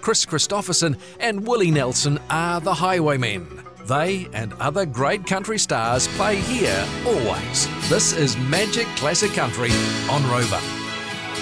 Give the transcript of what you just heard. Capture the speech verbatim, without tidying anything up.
Chris Christopherson and Willie Nelson are the Highwaymen. They and other great country stars play here always. This is Magic Classic Country on Rover.